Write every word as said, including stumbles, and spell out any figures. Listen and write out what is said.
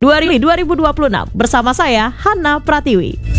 dua ribu dua puluh enam bersama saya Hana Pratiwi.